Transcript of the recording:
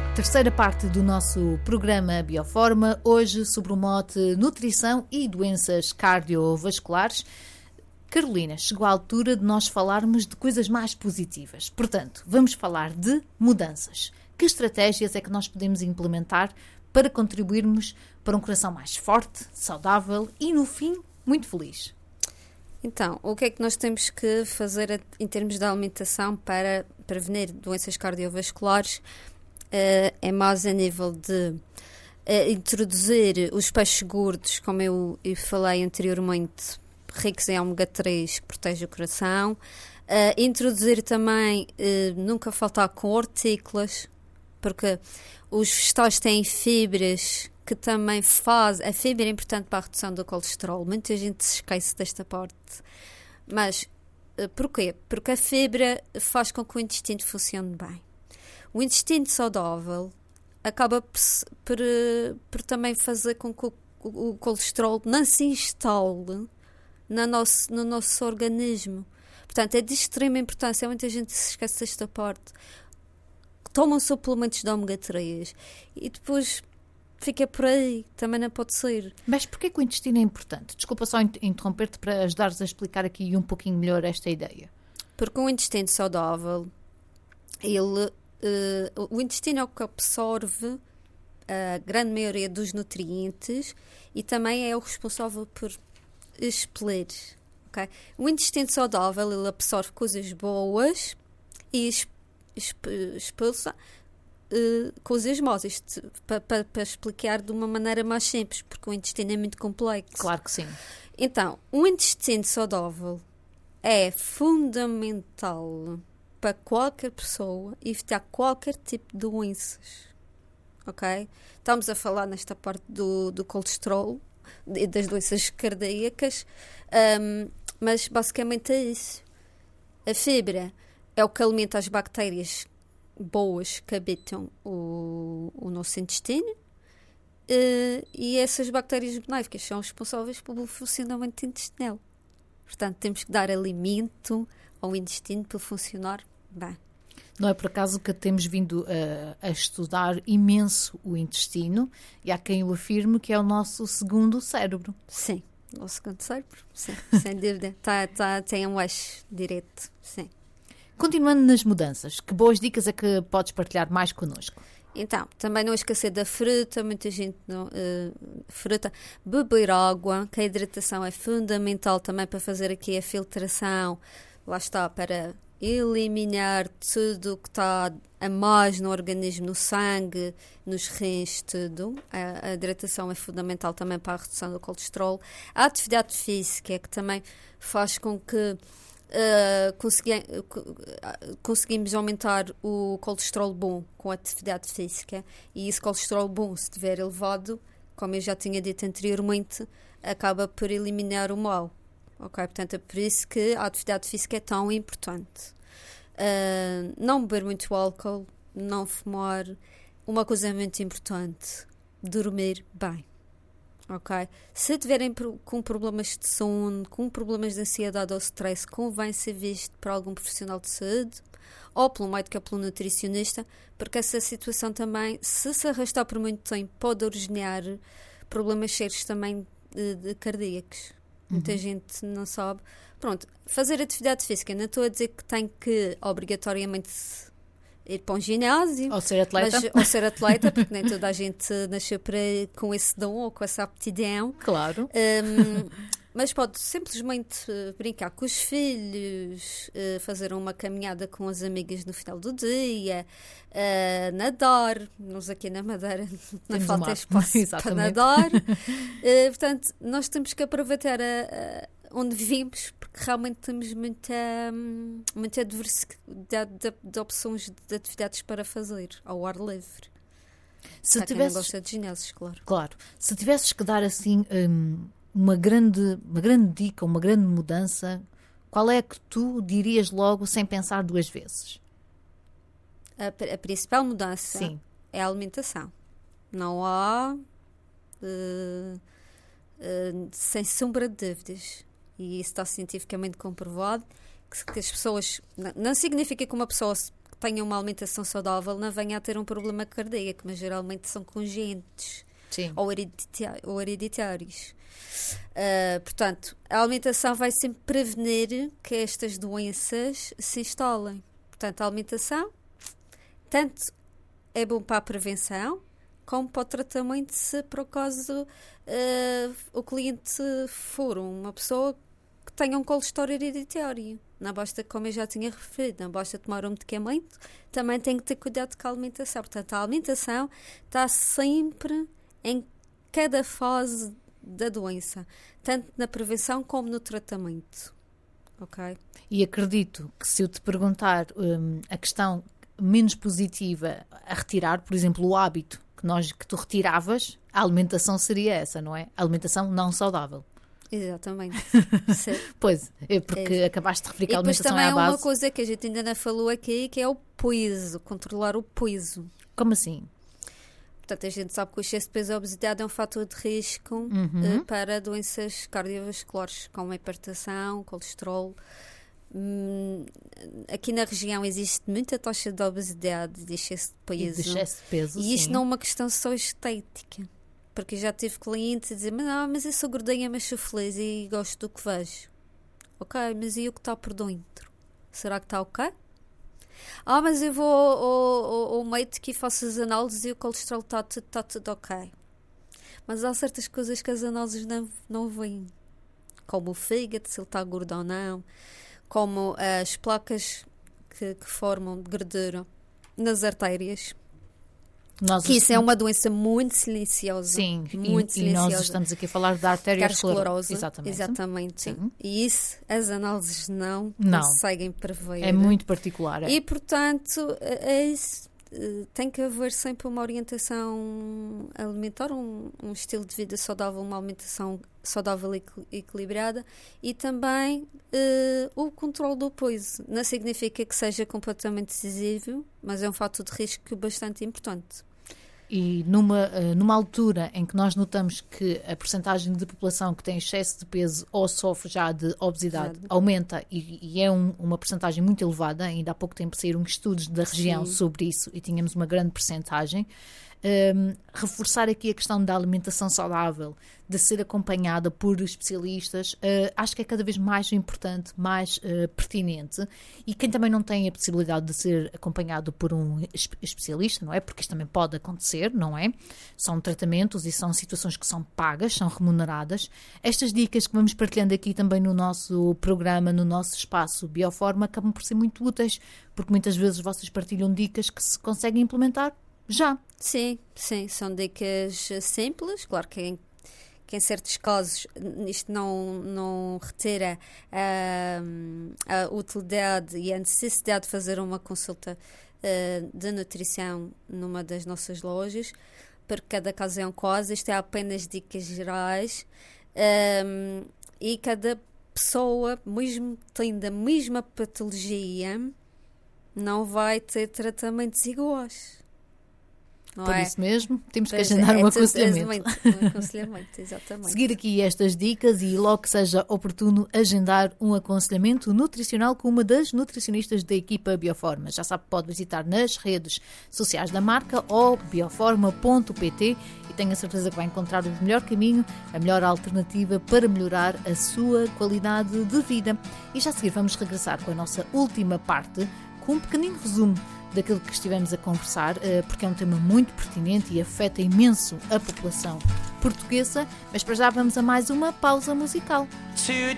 Terceira parte do nosso programa Bioforma, hoje sobre o mote nutrição e doenças cardiovasculares. Carolina, chegou a altura de nós falarmos de coisas mais positivas. Portanto, vamos falar de mudanças. Que estratégias é que nós podemos implementar para contribuirmos para um coração mais forte, saudável e, no fim, muito feliz? Então, o que é que nós temos que fazer em termos de alimentação para prevenir doenças cardiovasculares? É mais a nível de introduzir os peixes gordos, como eu falei anteriormente, ricos em ômega 3, que protege o coração. Introduzir também, nunca faltar com hortícolas, porque os vegetais têm fibras que também faz. A fibra é importante para a redução do colesterol. Muita gente se esquece desta parte. Mas porquê? Porque a fibra faz com que o intestino funcione bem. O intestino saudável acaba por também fazer com que o colesterol não se instale no nosso organismo. Portanto, é de extrema importância. Muita gente se esquece desta parte. Tomam suplementos de ômega 3 e depois fica por aí, também não pode ser. Mas porquê que o intestino é importante? Desculpa só interromper-te para ajudares a explicar aqui um pouquinho melhor esta ideia. Porque um intestino saudável, o intestino é o que absorve a grande maioria dos nutrientes e também é o responsável por expelir. Okay? O intestino saudável, ele absorve coisas boas e expulsa coisas más. Isto para explicar de uma maneira mais simples, porque o intestino é muito complexo. Claro que sim. Então, um intestino saudável é fundamental para qualquer pessoa evitar qualquer tipo de doenças. Ok? Estamos a falar nesta parte do colesterol e das doenças cardíacas, mas basicamente é isso. A fibra é o que alimenta as bactérias boas que habitam o nosso intestino, e essas bactérias benéficas são responsáveis pelo funcionamento intestinal. Portanto, temos que dar alimento ao intestino para funcionar bem. Não é por acaso que temos vindo a estudar imenso o intestino, e há quem o afirme que é o nosso segundo cérebro. Sim, o nosso segundo cérebro, sim, sem dúvida. Tem um eixo direto, sim. Continuando nas mudanças, que boas dicas é que podes partilhar mais connosco? Então, também não esquecer da fruta, muita gente não... fruta, beber água, que a hidratação é fundamental também para fazer aqui a filtração, lá está, para eliminar tudo o que está a mais no organismo, no sangue, nos rins, tudo. A hidratação é fundamental também para a redução do colesterol. A atividade física é que também faz com que conseguimos aumentar o colesterol bom com a atividade física, e esse colesterol bom, se estiver elevado, como eu já tinha dito anteriormente, acaba por eliminar o mal. Ok, portanto é por isso que a atividade física é tão importante. Não beber muito álcool, não fumar. Uma coisa muito importante: dormir bem. Ok? Se tiverem com problemas de sono, com problemas de ansiedade ou stress, convém ser visto por algum profissional de saúde ou pelo médico ou pelo nutricionista, porque essa situação também, se arrastar por muito tempo, pode originar problemas sérios também de cardíacos. Muita gente não sabe. Pronto, fazer atividade física, não estou a dizer que tem que obrigatoriamente ir para um ginásio ou ser atleta, ou ser atleta, porque nem toda a gente nasceu com esse dom ou com essa aptidão. Claro. Mas pode simplesmente brincar com os filhos, fazer uma caminhada com as amigas no final do dia, nadar. Nós aqui na Madeira não falta espaço para nadar. Portanto, nós temos que aproveitar onde vivemos, porque realmente temos muita diversidade de opções de atividades para fazer ao ar livre. Se quem não gosta de ginásios, claro. Claro. Se tivesses que dar assim uma grande dica, uma grande mudança, qual é que tu dirias logo sem pensar duas vezes? A principal mudança, sim, é a alimentação. Não há, sem sombra de dúvidas, e isso está cientificamente comprovado, que as pessoas... Não significa que uma pessoa que tenham uma alimentação saudável não venha a ter um problema cardíaco, mas geralmente são congênitos. Sim. Ou hereditários. Portanto, a alimentação vai sempre prevenir que estas doenças se instalem. Portanto, a alimentação tanto é bom para a prevenção como para o tratamento, se por acaso o cliente for uma pessoa que tenha um colesterol hereditário. Não basta, como eu já tinha referido, não basta tomar um medicamento, também tem que ter cuidado com a alimentação. Portanto, a alimentação está sempre em cada fase da doença, tanto na prevenção como no tratamento. Ok? E acredito que se eu te perguntar a questão menos positiva a retirar, por exemplo, o hábito que tu retiravas, a alimentação seria essa, não é? A alimentação não saudável. Exatamente. Pois, é porque acabaste de referir que a alimentação é a base. E depois também uma coisa que a gente ainda não falou aqui, que é o peso, controlar o peso. Como assim? Portanto, a gente sabe que o excesso de peso e a obesidade é um fator de risco para doenças cardiovasculares, como a hipertensão, colesterol. Aqui na região existe muita taxa de obesidade, de excesso de peso. E de excesso de peso, e isto sim. não é uma questão só estética. Porque já tive clientes a dizer, mas eu sou gordinha, mas sou feliz e gosto do que vejo. Ok, mas e o que está por dentro? Será que está ok? Mas eu vou ao médico e faço as análises e o colesterol está tudo ok. Mas há certas coisas que as análises não veem. Como o fígado, se ele está gordo ou não. Como as placas que formam de gordura nas artérias. Que isso é uma doença muito silenciosa. Sim, muito silenciosa. E nós estamos aqui a falar da arteriosclerose. Exatamente. Sim. E isso as análises não conseguem prever. É muito particular. E, portanto, tem que haver sempre uma orientação alimentar, um estilo de vida saudável, uma alimentação saudável e equilibrada, e também o controle do peso. Não significa que seja completamente decisivo, mas é um fator de risco bastante importante. E numa altura em que nós notamos que a percentagem de população que tem excesso de peso ou sofre já de obesidade aumenta e é uma percentagem muito elevada, ainda há pouco tempo saíram estudos da região sobre isso e tínhamos uma grande percentagem, reforçar aqui a questão da alimentação saudável, de ser acompanhada por especialistas, acho que é cada vez mais importante, mais pertinente, e quem também não tem a possibilidade de ser acompanhado por um especialista, não é? Porque isto também pode acontecer, não é? São tratamentos e são situações que são pagas, são remuneradas. Estas dicas que vamos partilhando aqui também no nosso programa, no nosso espaço Bioforma, acabam por ser muito úteis, porque muitas vezes vocês partilham dicas que se conseguem implementar já. Sim, são dicas simples, claro que em certos casos isto não retira a utilidade e a necessidade de fazer uma consulta de nutrição numa das nossas lojas, porque cada caso é um caso, isto é apenas dicas gerais, e cada pessoa, mesmo tendo a mesma patologia, não vai ter tratamentos iguais. Por isso mesmo, temos que agendar um aconselhamento. Um aconselhamento, exatamente. Seguir aqui estas dicas e logo que seja oportuno agendar um aconselhamento nutricional com uma das nutricionistas da equipa Bioforma. Já sabe, pode visitar nas redes sociais da marca ou bioforma.pt e tenho a certeza que vai encontrar o melhor caminho, a melhor alternativa para melhorar a sua qualidade de vida. E já a seguir vamos regressar com a nossa última parte, com um pequenino resumo daquilo que estivemos a conversar, porque é um tema muito pertinente e afeta imenso a população portuguesa, mas para já vamos a mais uma pausa musical. Today